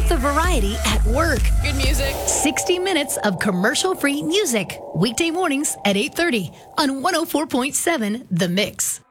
the variety at work. Good music. 60 minutes of commercial-free music. Weekday mornings at 8:30 on 104.7 The Mix.